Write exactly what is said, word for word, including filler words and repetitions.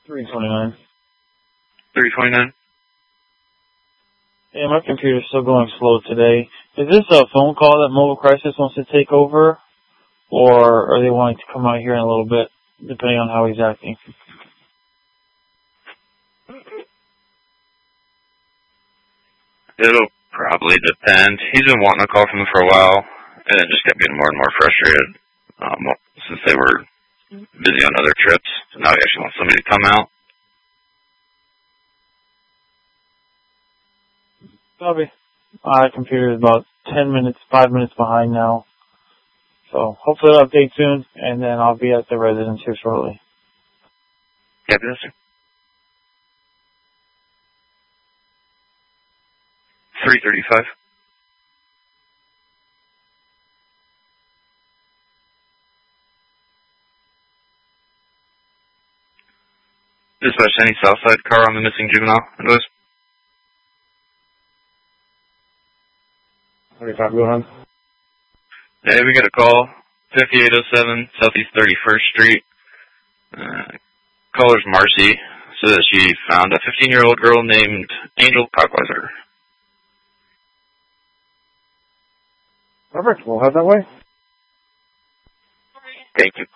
three twenty-nine. three twenty-nine? Yeah, my computer's still going slow today. Is this a phone call that Mobile Crisis wants to take over? Or are they wanting to come out here in a little bit, depending on how he's acting? It'll probably depend. He's been wanting a call from them for a while, and it just kept getting more and more frustrated um, since they were busy on other trips. So now he actually wants somebody to come out. Probably. My computer is about ten minutes, five minutes behind now. So hopefully it'll update soon, and then I'll be at the residence here shortly. Yeah, yes, sir. three thirty-five. Dispatch any Southside car on the missing juvenile, Louis? thirty-five going on. Yeah, we got a call, fifty-eight oh seven Southeast thirty-first Street. Uh, caller's Marcy, said that she found a fifteen-year-old girl named Angel Cockweiser. Perfect. We'll head that way. Thank you.